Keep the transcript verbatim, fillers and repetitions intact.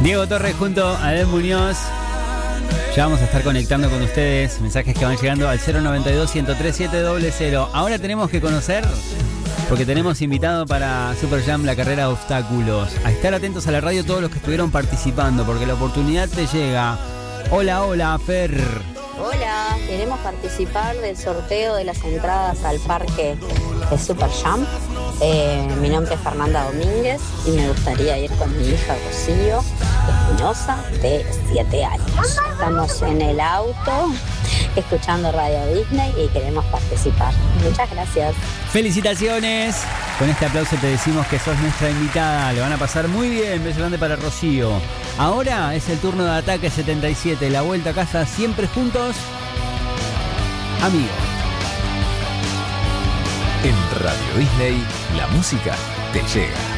Diego Torres junto a Ed Muñoz. Ya vamos a estar conectando con ustedes. Mensajes que van llegando al cero noventa y dos, ciento tres, siete cero cero. Ahora tenemos que conocer, porque tenemos invitado para Super Jam la carrera de obstáculos. A estar atentos a la radio todos los que estuvieron participando, porque la oportunidad te llega. Hola, hola, Fer. Hola, queremos participar del sorteo de las entradas al parque de Super Jam. Eh, mi nombre es Fernanda Domínguez y me gustaría ir con mi hija Rocío Espinosa, de siete años. Estamos en el auto escuchando Radio Disney y queremos participar. Muchas gracias. Felicitaciones. Con este aplauso te decimos que sos nuestra invitada. Le van a pasar muy bien. Beso grande para Rocío. Ahora es el turno de Ataque setenta y siete. La vuelta a casa siempre juntos. Amigos. En Radio Disney, la música te llega.